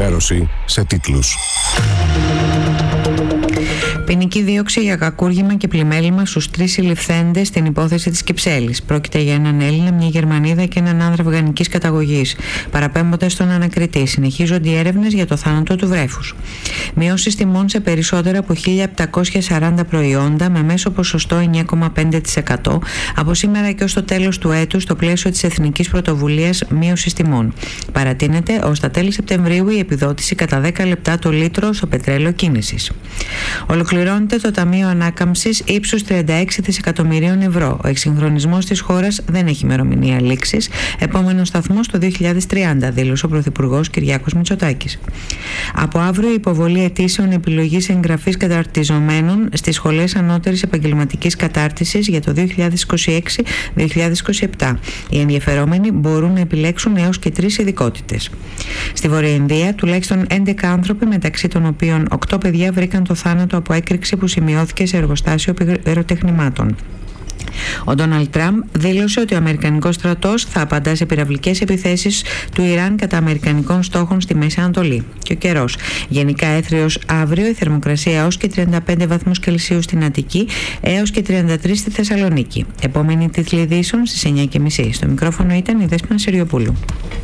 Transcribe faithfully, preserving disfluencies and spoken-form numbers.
ενημέρωση σε τίτλους. Ποινική δίωξη για κακούργημα και πλημέλημα στους τρεις συλληφθέντες στην υπόθεση της Κυψέλης. Πρόκειται για έναν Έλληνα, μια Γερμανίδα και έναν άνδρα αφγανικής καταγωγής. Παραπέμπονται στον ανακριτή. Συνεχίζονται οι έρευνες για το θάνατο του βρέφους. Μειώσεις τιμών σε περισσότερα από χίλια επτακόσια σαράντα προϊόντα με μέσο ποσοστό εννιά κόμμα πέντε τοις εκατό από σήμερα και ως το τέλος του έτους στο πλαίσιο της Εθνικής Πρωτοβουλίας Μείωσης Τιμών. Παρατείνεται ως τα τέλη Σεπτεμβρίου η επιδότηση κατά δέκα λεπτά το λίτρο στο πετρέλαιο κίνησης. Ολοκληρώνεται το Ταμείο Ανάκαμψης ύψους τριάντα έξι δισεκατομμυρίων ευρώ. Ο εξυγχρονισμός της χώρας δεν έχει ημερομηνία λήξης. Επόμενος σταθμός το δύο χιλιάδες τριάντα, δήλωσε ο Πρωθυπουργός Κυριάκος Μητσοτάκης. Από αύριο η υποβολή αιτήσεων επιλογής εγγραφής καταρτιζομένων στις σχολές ανώτερης επαγγελματικής κατάρτισης για το δύο χιλιάδες είκοσι έξι δύο χιλιάδες είκοσι επτά. Οι ενδιαφερόμενοι μπορούν να επιλέξουν έως και τρεις ειδικότητες. Στη Βορεια Ινδία, τουλάχιστον έντεκα άνθρωποι, μεταξύ των οποίων οκτώ παιδιά, βρήκαν το θάνατο από έκρηξη που σημειώθηκε σε εργοστάσιο πυροτεχνημάτων. Ο Ντόναλντ Τραμπ δήλωσε ότι ο Αμερικανικός στρατός θα απαντά σε πυραυλικές επιθέσεις του Ιράν κατά Αμερικανικών στόχων στη Μέση Ανατολή. Και ο καιρός. Γενικά έθριος αύριο, η θερμοκρασία έως και τριάντα πέντε βαθμούς Κελσίου στην Αττική, έως και τριάντα τρεις στη Θεσσαλονίκη. Επόμενη τίτλη ειδήσεων στις εννιά και μισή. Στο μικρόφωνο ήταν η Δέσποινα Σεριοπούλου.